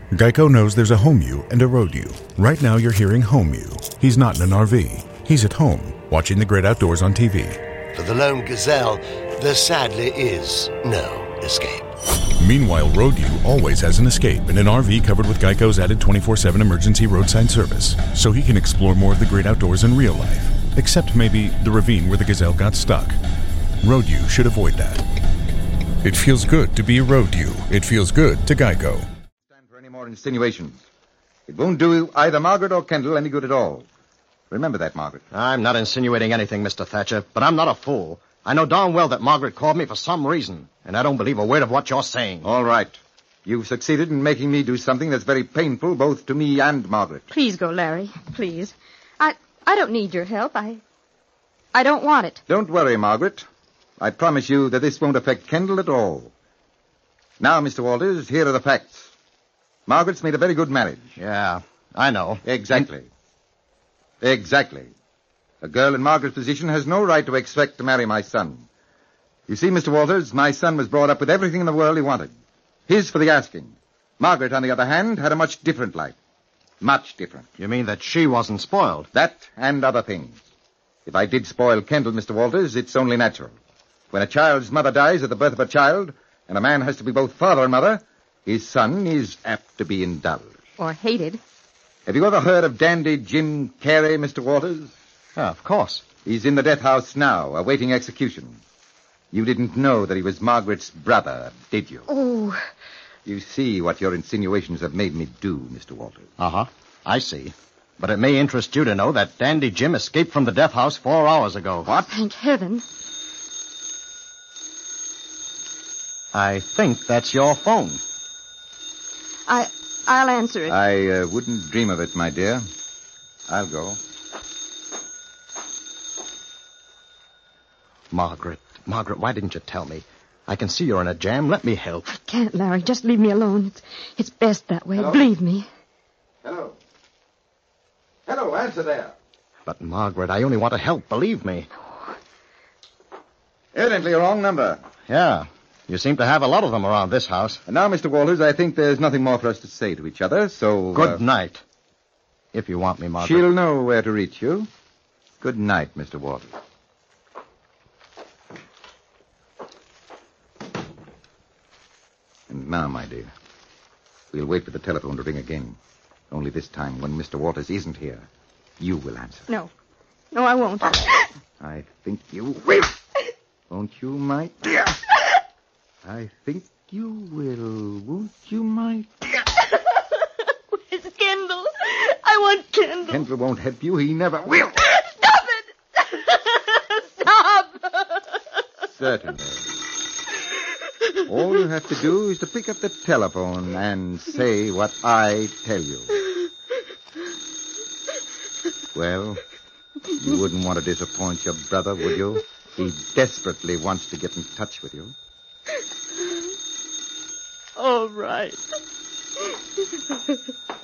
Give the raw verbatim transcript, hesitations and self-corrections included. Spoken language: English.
Geico knows there's a home you and a road you. Right now you're hearing home you. He's not in an R V. He's at home, watching the great outdoors on T V. For the lone gazelle, there sadly is no escape. Meanwhile, road you always has an escape in an R V covered with Geico's added twenty-four seven emergency roadside service, so he can explore more of the great outdoors in real life, except maybe the ravine where the gazelle got stuck. Road you should avoid that. It feels good to be a road you. It feels good to Geico. Stand for any more insinuations. It won't do either Margaret or Kendall any good at all. Remember that, Margaret. I'm not insinuating anything, Mister Thatcher, but I'm not a fool. I know darn well that Margaret called me for some reason, and I don't believe a word of what you're saying. All right. You've succeeded in making me do something that's very painful both to me and Margaret. Please go, Larry. Please. I I don't need your help. I I don't want it. Don't worry, Margaret. I promise you that this won't affect Kendall at all. Now, Mister Walters, here are the facts. Margaret's made a very good marriage. Yeah, I know. Exactly. Exactly. A girl in Margaret's position has no right to expect to marry my son. You see, Mister Walters, my son was brought up with everything in the world he wanted. His for the asking. Margaret, on the other hand, had a much different life. Much different. You mean that she wasn't spoiled? That and other things. If I did spoil Kendall, Mister Walters, it's only natural. When a child's mother dies at the birth of a child, and a man has to be both father and mother, his son is apt to be indulged. Or hated. Have you ever heard of Dandy Jim Carey, Mister Walters? Yeah, of course. He's in the death house now, awaiting execution. You didn't know that he was Margaret's brother, did you? Oh. You see what your insinuations have made me do, Mister Walters. Uh-huh. I see. But it may interest you to know that Dandy Jim escaped from the death house four hours ago. What? Thank heaven. I think that's your phone. I, I'll answer it. I uh, wouldn't dream of it, my dear. I'll go. Margaret, Margaret, why didn't you tell me? I can see you're in a jam. Let me help. I can't, Larry. Just leave me alone. It's, it's best that way. Hello? Believe me. Hello. Hello, answer there. But, Margaret, I only want to help. Believe me. Evidently a wrong number. Yeah. You seem to have a lot of them around this house. And now, Mister Walters, I think there's nothing more for us to say to each other, so... Good uh, night. If you want me, Margaret. She'll know where to reach you. Good night, Mister Walters. And now, my dear, we'll wait for the telephone to ring again. Only this time, when Mister Walters isn't here, you will answer. No. No, I won't. I think you will. Won't you, my dear? I think you will. Won't you, my dear? Where's Kendall? I want Kendall. Kendall won't help you. He never will. Stop it! Stop! Certainly. All you have to do is to pick up the telephone and say what I tell you. Well, you wouldn't want to disappoint your brother, would you? He desperately wants to get in touch with you. All right.